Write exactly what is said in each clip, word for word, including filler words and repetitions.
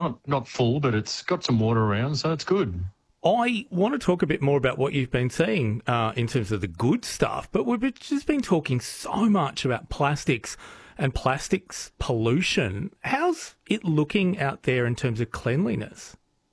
not not full, but it's got some water around, so it's good. I want to talk a bit more about what you've been seeing uh, in terms of the good stuff, but we've just been talking so much about plastics and plastics pollution. How's it looking out there in terms of cleanliness?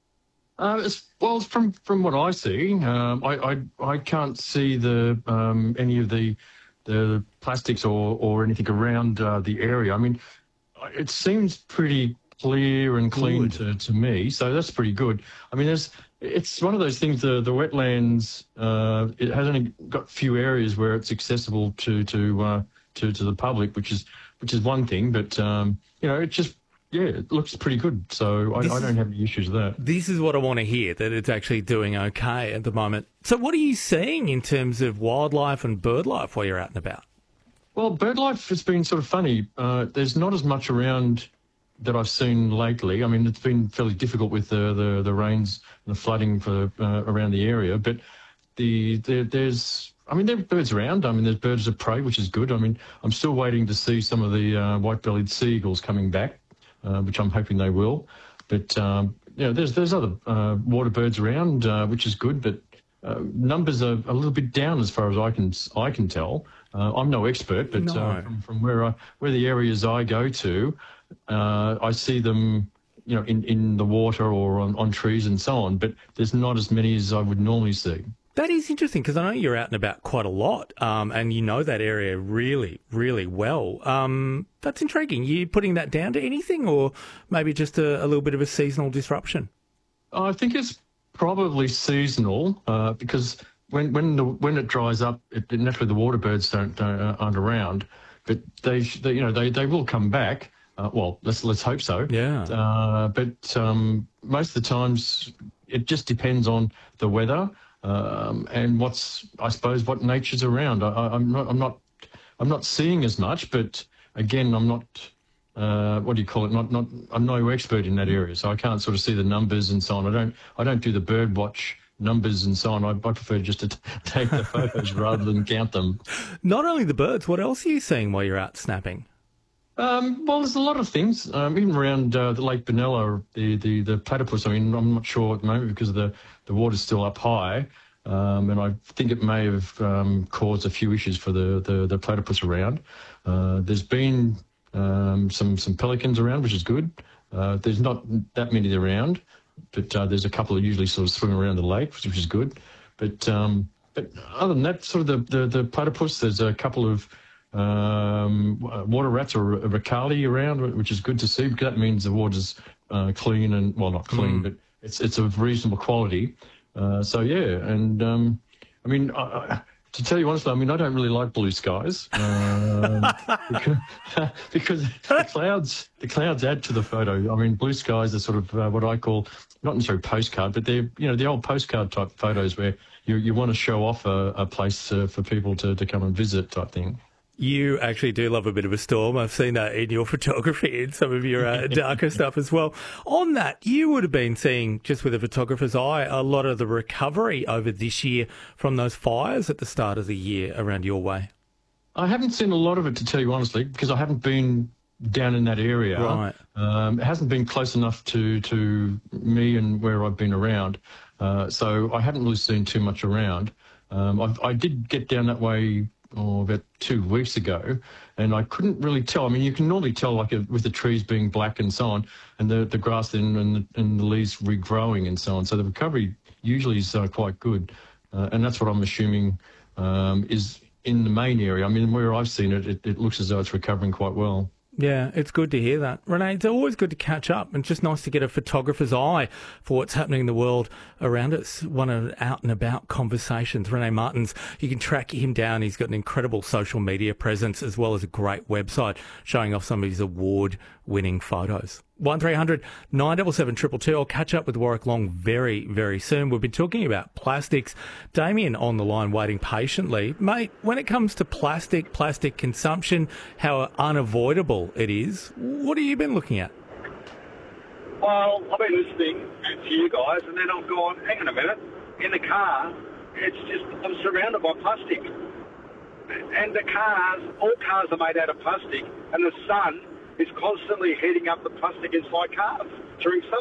Uh, as well, from from what I see, um, I, I I can't see the um, any of the the plastics or or anything around uh, the area. I mean, it seems pretty clear and clean to, to me, so that's pretty good. I mean, there's it's one of those things. The the wetlands, uh, it has only got few areas where it's accessible to to uh, to to the public, which is which is one thing. But um, you know, it just yeah, it looks pretty good. So I, I don't have any issues with that. This is what I want to hear, that it's actually doing okay at the moment. So what are you seeing in terms of wildlife and bird life while you're out and about? Well, bird life has been sort of funny. Uh, there's not as much around that I've seen lately. I mean, it's been fairly difficult with the the, the rains and the flooding for uh, around the area. But the, the there's, I mean, there are birds around. I mean, there's birds of prey, which is good. I mean, I'm still waiting to see some of the uh, white-bellied seagulls coming back, uh, which I'm hoping they will. But um, you know, there's there's other uh, water birds around, uh, which is good. But uh, numbers are a little bit down as far as I can I can tell. Uh, I'm no expert, but No. uh, from, from where I where the areas I go to. Uh, I see them, you know, in, in the water or on, on trees and so on, but there's not as many as I would normally see. That is interesting, because I know you're out and about quite a lot, um, and you know that area really, really well. Um, that's intriguing. You putting that down to anything, or maybe just a, a little bit of a seasonal disruption? I think it's probably seasonal uh, because when when the when it dries up, it, naturally the water birds don't, don't uh, aren't around, but they, they you know they, they will come back. Uh, well, let's let's hope so. Yeah. Uh, but um, most of the times, it just depends on the weather um, and what's, I suppose, what nature's around. I, I, I'm not I'm not I'm not seeing as much, but again, I'm not. Uh, what do you call it? Not not. I'm no expert in that area, so I can't sort of see the numbers and so on. I don't I don't do the bird watch numbers and so on. I, I prefer just to t- take the photos rather than count them. Not only the birds, what else are you seeing while you're out snapping? Um, well, there's a lot of things, um, even around uh, the Lake Benalla, the, the, the platypus. I mean, I'm not sure at the moment because the, the water's still up high, um, and I think it may have um, caused a few issues for the, the, the platypus around. Uh, there's been um, some, some pelicans around, which is good. Uh, there's not that many around, but uh, there's a couple that usually sort of swim around the lake, which is good. But, um, but other than that, sort of the, the, the platypus, there's a couple of Um, water rats or ricali around, which is good to see because that means the water's uh, clean and, well, not clean, mm. but it's it's of reasonable quality. Uh, so, yeah, and um, I mean, I, I, to tell you honestly, I mean, I don't really like blue skies um, because, because the clouds the clouds add to the photo. I mean, blue skies are sort of uh, what I call, not necessarily postcard, but they're, you know, the old postcard type photos where you, you want to show off a, a place uh, for people to, to come and visit type thing. You actually do love a bit of a storm. I've seen that in your photography and some of your uh, darker stuff as well. On that, you would have been seeing, just with a photographer's eye, a lot of the recovery over this year from those fires at the start of the year around your way. I haven't seen a lot of it, to tell you honestly, because I haven't been down in that area. Right. Um, it hasn't been close enough to, to me and where I've been around. Uh, so I haven't really seen too much around. Um, I've, I did get down that way or about two weeks ago, and I couldn't really tell. I mean, you can normally tell, like, a, with the trees being black and so on, and the, the grass then and the, and the leaves regrowing and so on. So the recovery usually is uh, quite good, uh, and that's what I'm assuming um, is in the main area. I mean, where I've seen it, it, it looks as though it's recovering quite well. Yeah, it's good to hear that. Renee, it's always good to catch up and just nice to get a photographer's eye for what's happening in the world around us. One of out and about conversations. Renee Martins, you can track him down. He's got an incredible social media presence as well as a great website showing off some of his award-winning photos. one three hundred nine seven seven two two two. I'll catch up with Warwick Long very, very soon. We've been talking about plastics. Damien on the line waiting patiently. Mate, when it comes to plastic, plastic consumption, how unavoidable it is, what have you been looking at? Well, I've been listening to you guys, and then I've gone, hang on a minute, in the car, it's just, I'm surrounded by plastic. And the cars, all cars are made out of plastic, and the sun is constantly heating up the plastic inside cars during summer.